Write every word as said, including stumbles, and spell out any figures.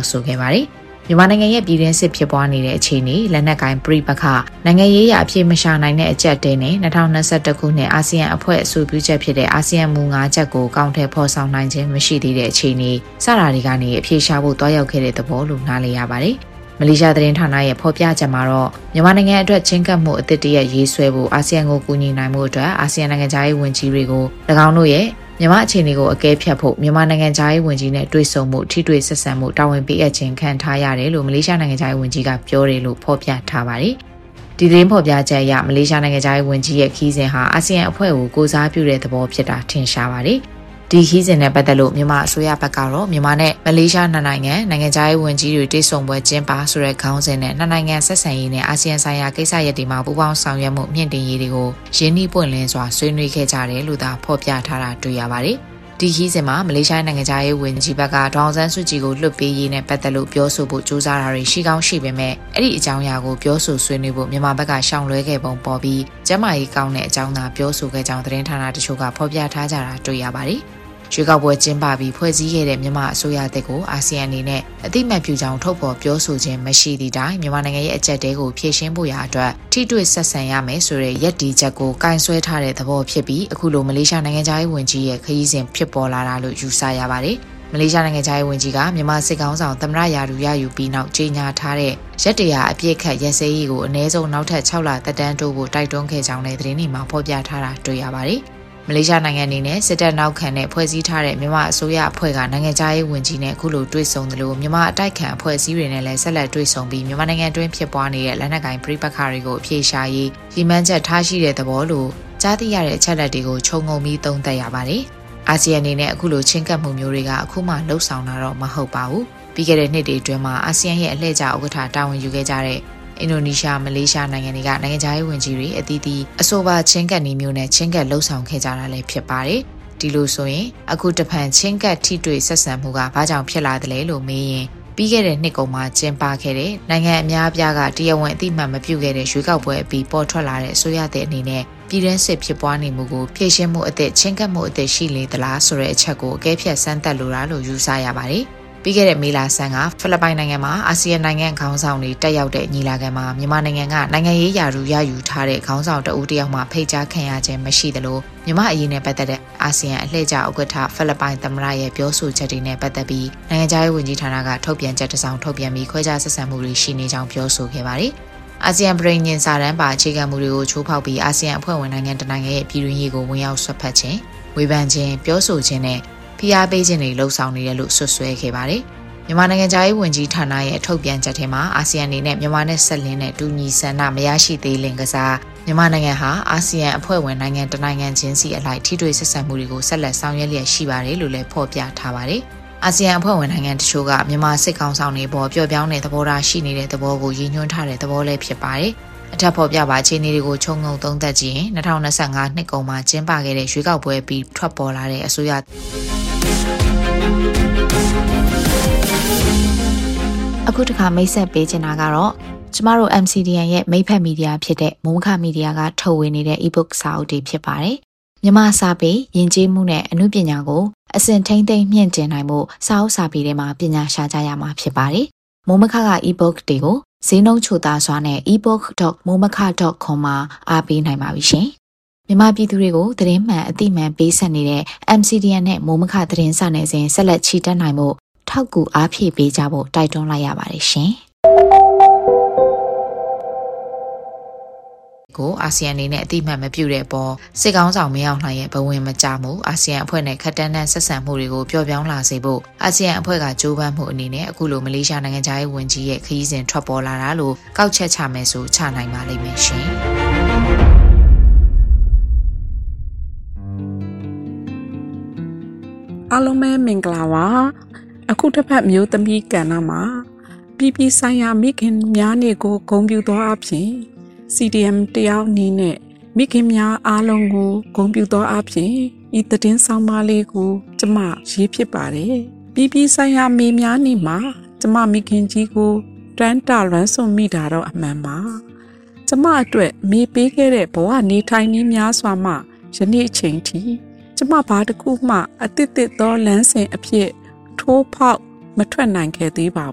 ဆိုခဲ့ပါတယ်။မြန်မာနိုင်ငံရဲ့ပြည်တွင်းစစ်ဖြစ်ပွားနေတဲ့အခြေအနေလက်နက်ကိုင်ပြိပခနိုင်ငံရေးအဖြစ်မရှာနိုင်တဲ့အကြက်တဲနဲ့၂၀၂၁ခုနှစ်အာဆီယံအဖွဲ့အဆိုပြုချက်ဖြစ်တဲ့အာဆီယံမူ၅ချက်ကိုကောင်းထဲဖော်ဆောင်နိုင်ခြင်းမရှိသေးတဲ့အခြေအနေစတာတွေကနေအပြေရှားဖို့တွားရောက်ခဲ့တဲ့သဘောလို့နားလည်ရပါတယ်။မလေးရှားသတင်းဌာနရဲ့ဖော်ပြချက်မှာတော့မြန်မာနိုင်ငံအတွက်ချင်းကပ်မှုအသစ်တရက်ရေးဆွဲဖို့အာဆီယံကိုကူညီနိုင်မှုအတွက်အာဆီယံနိုင်ငံသားရေးဝန်ကြီးတွေကို၎င်းတို့ရဲ့မြန်မာအခြေအနေကိုအကဲဖြတ်ဖို့မြန်မာနိုင်ငံသားရေးဝန်ကြီးနဲ့တွေ့ဆုံမှုထိတွေ့ဆက်ဆံမှုတာဝန်ပေးအပ်ခြင်းခံထားရတယ်လို့မလေးရှားနိုင်ငံသားရေးဝန်ကြီးကပြောတယ်လို့ဖော်ပြထားပါတယ်။ဒီသတင်းဖော်ပြချက်အရမလေးရှားနိုင်ငံသားရေးဝန်ကြီးရဲ့ခီးစဉ်ဟာအာဆီယံအဖွဲ့ကိုကိုစားပြုတဲ့သဘောဖြစ်တာထင်ရှားပါတယ်။ဒီခီးစဉ်နဲ့ပတ်သက်လို့မြန်မာအစိုးရဘက်ကတော့မြန်မာနဲ့မလေးရှားနှစ်နိုင်ငံနိုင်ငံသားရေးဝန်ကြီးတွေတွေ့ဆုံပွဲကျင်းပဆိုတဲ့ခေါင်းစဉ်နဲ့နှစ်နိုင်ငံဆက်ဆံရေးနဲ့အာဆီယံဆိုင်ရာကိစ္စရပ်တွေမှာပူးပေါင်းဆောင်ရွက်မှုမြင့်တင်ရေးတွေကိုရင်းနှီးပွင့်လင်းစွာဆွေးနွေးခဲ့ကြတယ်လို့သာဖော်ပြထားတာတွေ့ရပါတယ်။ဒီခီးစဉ်မှာမလေးရှားနိုင်ငံသားရေးဝန်ကြီးဘက်ကဒေါအောင်ဆန်းစုကြည်ကိုလွှတ်ပေးရေးနဲ့ပတ်သက်လို့ပြောဆိုဖို့ကြိုးစားတာတွေရှိကောင်းရှိပေမဲ့အဲ့ဒီအကြောင်းအရာကိုပြောဆိုဆွေးနွေးဖို့မြန်မာဘက်ကရှောင်လွှဲခဲ့ပုံပေါ်ပြီးကျန်းမာရေးကောင်းတဲ့အကြောင်းသာပြောဆိုခဲ့ကြောင်းသတင်းဌာနတချို့ကဖော်ပြထားကြတာတွေ့ရပါတယ်။ရွေးကောက်ပွဲကျင်းပပြီးဖွဲ့စည်းခဲ့တဲ့မြန်မာအစိုးရတပ်ကိုအာဆီယံအနေနဲ့အတိအမှတ်ပြုကြောင်းထုတ်ဖော်ပြောဆိုခြင်းမရှိသည့်တိုင်မြန်မာနိုင်ငံရဲ့အကြက်တဲကိုဖြည့်ရှင်းဖို့ရာအတွက်ထိတွေ့ဆက်ဆံရမယ်ဆိုတဲ့ရည်တည်ချက်ကိုကင်ဆွဲထားတဲ့သဘောဖြစ်ပြီးအခုလိုမလေးရှားနိုင်ငံသားရေးဝန်ကြီးရဲ့ခရီးစဉ်ဖြစ်ပေါ်လာတာလို့ယူဆရပါတယ်။မလေးရှားနိုင်ငံသားရေးဝန်ကြီးကမြန်မာစစ်ကောင်ဆောင်သမ္မတရာထူးရယူပြီးနောက်ကြေညာထားတဲ့ရက်တရာအပြည့်ခတ်ရက်စဲရေးကိုအနည်းဆုံးနောက်ထပ်၆လသက်တမ်းတိုးဖို့တိုက်တွန်းခဲ့ကြောင်းလည်းသတင်းတွေမှာဖော်ပြထားတာတွေ့ရပါတယ်။မလေးရှားနိုင်ငံအနေနဲ့စစ်တပ်နောက်ခံနဲ့ဖွဲ့စည်းထားတဲ့မြန်မာအစိုးရအဖွဲ့ကနိုင်ငံသားရေးဝန်ကြီးနဲ့အခုလိုတွေ့ဆုံသလိုမြန်မာအတိုက်ခံအဖွဲ့အစည်းတွေနဲ့လည်းဆက်လက်တွေ့ဆုံပြီးမြန်မာနိုင်ငံတွင်းဖြစ်ပွားနေတဲ့လက်နက်ကိုင်ပြိပခါတွေကိုအပြေရှားရေးရည်မှန်းချက်ထားရှိတဲ့သဘောလို့ကြားသိရတဲ့အချက်အလက်တွေကိုခြုံငုံပြီးသုံးသပ်ရပါတယ်။အာဆီယံအနေနဲ့အခုလိုချင်းကပ်မှုမျိုးတွေကအခုမှလှုပ်ဆောင်တာတော့မဟုတ်ပါဘူး။ပြီးခဲ့တဲ့နှစ်တွေအတွင်းမှာအာဆီယံရဲ့အလှည့်ကျဥက္ကဋ္ဌတာဝန်ယူခဲ့ကြတဲ့အင်ဒိုနီးရှားမလေးရှားနိုင်ငံတွေကနိုင်ငံသားရေးဝန်ကြီးတွေအသီးသီးအဆိုပါချင်းကပ်နည်းမျိုးနဲ့ချင်းကပ်လှုပ်ဆောင်ခဲ့ကြတာလည်းဖြစ်ပါတယ်။ဒီလိုဆိုရင်အခုတဖန်ချင်းကပ်ထိတွေ့ဆက်ဆံမှုကဘာကြောင့်ဖြစ်လာသလဲလို့မေးရင်ပြီးခဲ့တဲ့နှစ်ကုန်မှာကျင်းပခဲ့တဲ့နိုင်ငံအများအပြားကတရားဝင်အသိမှတ်မပြုခဲ့တဲ့ရွေးကောက်ပွဲအပြီးပေါ်ထွက်လာတဲ့အစိုးရတဲ့အနေနဲ့ပြည်တွင်းစစ်ဖြစ်ပွားနေမှုကိုဖြည့်ရှင်းမှုအသစ်ချင်းကပ်မှုအသစ်ရှိလေသလားဆိုတဲ့အချက်ကိုအကဲဖြတ်စမ်းသပ်လိုတာလို့ယူဆရပါတယ်။ပြီးခဲ့တဲ့မေလဆန်းကဖိလစ်ပိုင်နိုင်ငံမှာအာဆီယံနိုင်ငံခေါင်းဆောင်တွေတက်ရောက်တဲ့ညီလာခံမှာမြန်မာနိုင်ငံကနိုင်ငံရေးရာထူးရယူထားတဲ့ခေါင်းဆောင်တဦးတယောက်မှဖိတ်ကြားခံရခြင်းမရှိသလိုမြန်မာအရေးနဲ့ပတ်သက်တဲ့အာဆီယံအလှည့်ကျဥက္ကဋ္ဌဖိလစ်ပိုင်သမ္မတရဲ့ပြောဆိုချက်တွေနဲ့ပတ်သက်ပြီးနိုင်ငံခြားရေးဝန်ကြီးဌာနကထုတ်ပြန်ချက်တစ်စောင်ထုတ်ပြန်ပြီးခွဲခြားဆက်ဆံမှုတွေရှိနေကြောင်းပြောဆိုခဲ့ပါတယ်။အာဆီယံပြည်ညင်စာတမ်းပါအခြေခံမူတွေကိုချိုးဖောက်ပြီးအာဆီယံအဖွဲ့ဝင်နိုင်ငံတနိုင်ငံရဲ့ပြည်တွင်းရေးကိုဝင်ရောက်ဆွတ်ဖက်ခြင်းဝေဖန်ခြင်းပြောဆိုခြင်းနဲ့ဖိအားပေးခြင်းတွေလှုံ့ဆော်နေတယ်လို့ဆွဆွဲခဲ့ပါတယ်။မြန်မာနိုင်ငံသားရေးဝန်ကြီးဌာနရဲ့ထုတ်ပြန်ချက်ထဲမှာအာဆီယံအနေနဲ့မြန်မာနဲ့ဆက်လင်းတဲ့တူညီဆန္ဒမရရှိသေးလင်ကစားမြန်မာနိုင်ငံဟာအာဆီယံအဖွဲ့ဝင်နိုင်ငံတနိုင်ငံချင်းစီအလိုက်ထိတွေ့ဆက်ဆံမှုတွေကိုဆက်လက်ဆောင်ရွက်လျက်ရှိပါတယ်လို့လည်းဖော်ပြထားပါတယ်။အာဆီယံအဖွဲ့ဝင်နိုင်ငံတချို့ကမြန်မာစစ်ကောင်ဆောင်တွေပေါ်ပျော့ပြောင်းတဲ့သဘောထားရှိနေတဲ့သဘောကိုရည်ညွှန်းထားတဲ့သဘောလည်းဖြစ်ပါတယ်။အထက်ဖော်ပြပါအခြေအနေတွေကိုခြုံငုံသုံးသပ်ကြည့်ရင်၂၀၂၅နှစ်ကုန်မှာကျင်းပခဲ့တဲ့ရွေးကောက်ပွဲပြီးထွက်ပေါ်လာတဲ့အစိုးရအခုတစ်ခါမိတ်ဆက်ပေးချင်တာကတော့ကျမတို့ M C D N ရဲ့မိတ်ဖက်မီဒီယာဖြစ်တဲ့မိုးမခမီဒီယာကထုတ်ဝေနေတဲ့ e-book စာအုပ်တွေဖြစ်ပါတယ်။မြန်မာစာပေယဉ်ကျေးမှုနဲ့အမှုပညာကိုအစဉ်ထိန်းသိမ်းမြင့်တင်နိုင်မှုစာအုပ်စာပေတွေမှာပညာရှာကြရမှာဖြစ်ပါတယ်။မိုးမခက e-book တွေကိုဈေးနှုန်းချိုသာစွာနဲ့ e book dot momaka dot com မှာအားပေးနိုင်ပါပြီရှင်။မြန်မာပြည်သူတွေကိုသတင်းမှန်အသိမှန်ပေးဆက်နေတဲ့ M C D N နဲ့မိုးမခသတင်းစာနယ်စဉ်ဆက်လက်ချီတက်နိုင်မှုထောက်ကူအားဖြည့်ပေးကြဖို့တိုက်တွန်းလိုက်ရပါတယ်ရှင်။ကိုအာဆီယံအနေနဲ့အတိအမှတ်မပြုတဲ့အပေါ်စစ်ကောင်းဆောင်မင်းအောင်လှိုင်ရဲ့ဘဝင်မကြမှုအာဆီယံအဖွဲ့နဲ့ခက်တန်းတန်းဆက်ဆံမှုတွေကိုပျော့ပြောင်းလာစေဖို့အာဆီယံအဖွဲ့ကကြိုးပမ်းမှုအနေနဲ့အခုလိုမလေးရှားနိုင်ငံသားရေးဝန်ကြီးရဲ့ခရီးစဉ်ထွက်ပေါ်လာတာလို့ကောက်ချက်ချမယ်ဆိုချနိုင်ပါလိမ့်မယ်ရှင်။အားလုံးပဲမင်္ဂလာပါအခုတစ်ဖက်မျိုးသမီးကဏ္ဍမှာပြည်ပြည်ဆိုင်ရာမိခင်များနေ့ကိုဂုဏ်ပြုသောအဖြစ် C D M တယောက်အနေနဲ့မိခင်များအားလုံးကိုဂုဏ်ပြုသောအဖြစ်ဤသတင်းဆောင်ပါလေးကိုကျမရေးဖြစ်ပါတယ်ပြည်ပြည်ဆိုင်ရာမိများနေ့မှာကျမမိခင်ကြီးကိုတန်းတလွမ်းဆွမိတာတော့အမှန်ပါကျမအတွက်မေးပေးခဲ့တဲ့ဘဝနေထိုင်နည်းများစွာမှယနေ့အချိန်ထိကျမဘာတစ်ခုမှအသစ်သစ်သောလမ်းစဉ်အဖြစ်ထိုးဖောက်မထွက်နိုင်ခဲ့သေးပါ